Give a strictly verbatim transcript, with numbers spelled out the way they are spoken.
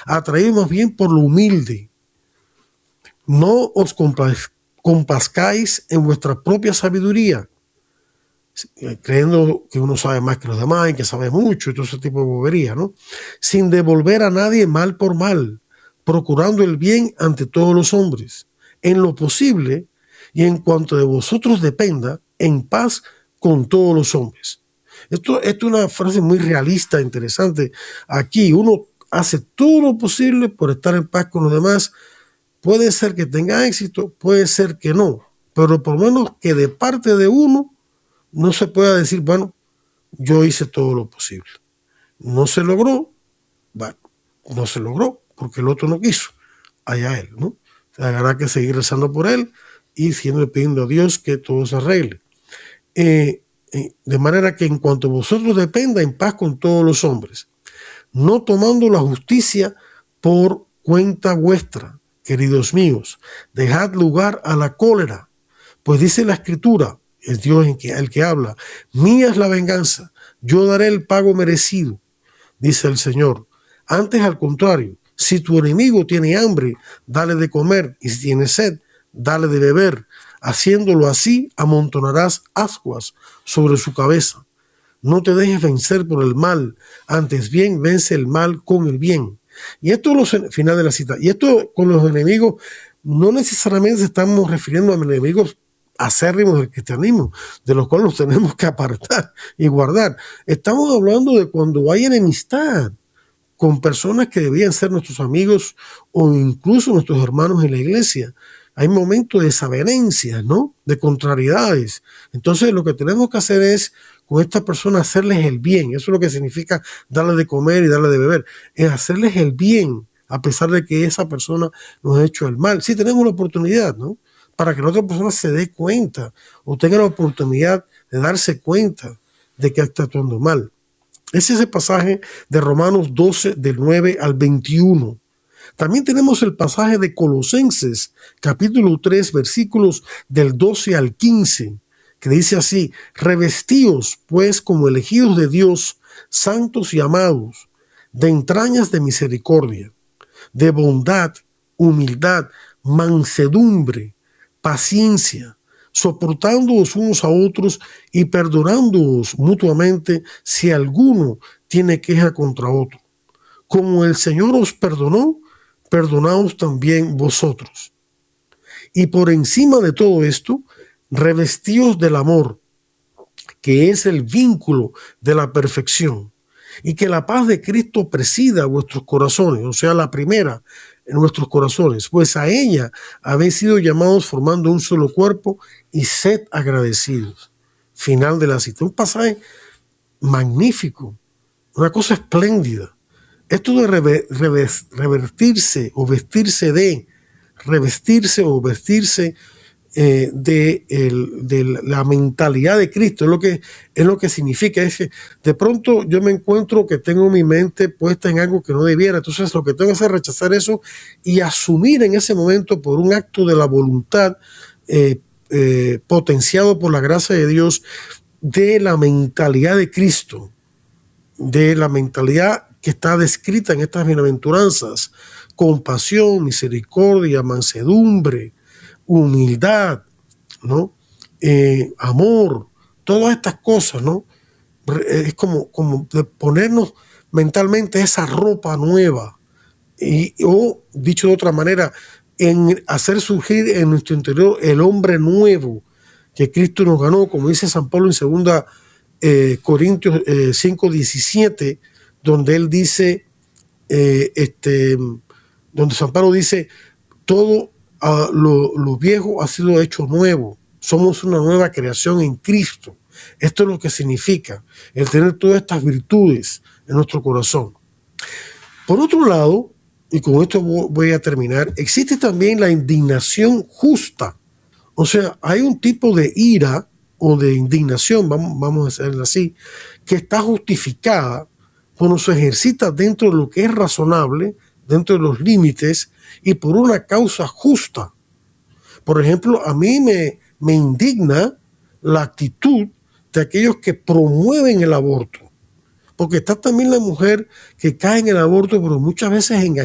atraídos más bien por lo humilde. No os compazcáis en vuestra propia sabiduría, creyendo que uno sabe más que los demás y que sabe mucho y todo ese tipo de bobería, ¿no? Sin devolver a nadie mal por mal, procurando el bien ante todos los hombres, en lo posible y en cuanto de vosotros dependa, en paz con todos los hombres. Esto, esto es una frase muy realista, interesante. Aquí uno hace todo lo posible por estar en paz con los demás. Puede ser que tenga éxito, puede ser que no, pero por lo menos que de parte de uno no se pueda decir, bueno, yo hice todo lo posible. No se logró, bueno, no se logró porque el otro no quiso, allá él, ¿no? O sea, habrá que seguir rezando por él y siempre pidiendo a Dios que todo se arregle. Eh, eh, de manera que en cuanto vosotros dependa, en paz con todos los hombres, no tomando la justicia por cuenta vuestra, queridos míos, dejad lugar a la cólera, pues dice la Escritura, es Dios el que, el que habla, mía es la venganza, yo daré el pago merecido, dice el Señor. Antes, al contrario, si tu enemigo tiene hambre, dale de comer, y si tiene sed, dale de beber. Haciéndolo así, amontonarás ascuas sobre su cabeza. No te dejes vencer por el mal, antes bien vence el mal con el bien. Y esto es el final de la cita. Y esto con los enemigos, no necesariamente estamos refiriendo a enemigos acérrimos del cristianismo, de los cuales nos tenemos que apartar y guardar. Estamos hablando de cuando hay enemistad con personas que debían ser nuestros amigos o incluso nuestros hermanos en la iglesia. Hay momentos de desavenencias, ¿no? De contrariedades. Entonces lo que tenemos que hacer es con estas personas hacerles el bien. Eso es lo que significa darle de comer y darle de beber. Es hacerles el bien a pesar de que esa persona nos ha hecho el mal. Sí tenemos la oportunidad, ¿no? Para que la otra persona se dé cuenta o tenga la oportunidad de darse cuenta de que está actuando mal. Ese es el pasaje de Romanos doce, del nueve al veintiuno. También tenemos el pasaje de Colosenses, capítulo tres, versículos del doce al quince, que dice así: revestíos, pues, como elegidos de Dios, santos y amados, de entrañas de misericordia, de bondad, humildad, mansedumbre, paciencia, soportándoos unos a otros y perdonándoos mutuamente si alguno tiene queja contra otro. Como el Señor os perdonó, perdonaos también vosotros. Y por encima de todo esto, revestíos del amor, que es el vínculo de la perfección, y que la paz de Cristo presida vuestros corazones, o sea, la primera en nuestros corazones, pues a ella habéis sido llamados formando un solo cuerpo y sed agradecidos. Final de la cita. Un pasaje magnífico, una cosa espléndida. Esto de rever, rever, revertirse o vestirse de, revestirse o vestirse eh, de, el, de la mentalidad de Cristo, es lo que, es lo que significa. Es que de pronto yo me encuentro que tengo mi mente puesta en algo que no debiera, entonces lo que tengo que hacer es rechazar eso y asumir en ese momento por un acto de la voluntad eh, eh, potenciado por la gracia de Dios, de la mentalidad de Cristo, de la mentalidad que está descrita en estas bienaventuranzas: compasión, misericordia, mansedumbre, humildad, ¿no? Eh, amor, todas estas cosas, ¿no? Es como, como de ponernos mentalmente esa ropa nueva y, o, dicho de otra manera, en hacer surgir en nuestro interior el hombre nuevo que Cristo nos ganó, como dice San Pablo en segunda eh, Corintios eh, cinco diecisiete, donde él dice, eh, este, donde San Pablo dice, todo uh, lo, lo viejo ha sido hecho nuevo, somos una nueva creación en Cristo. Esto es lo que significa el tener todas estas virtudes en nuestro corazón. Por otro lado, y con esto voy a terminar, existe también la indignación justa. O sea, hay un tipo de ira o de indignación, vamos, vamos a hacerla así, que está justificada cuando se ejercita dentro de lo que es razonable, dentro de los límites y por una causa justa. Por ejemplo, a mí me, me indigna la actitud de aquellos que promueven el aborto, porque está también la mujer que cae en el aborto, pero muchas veces engañada.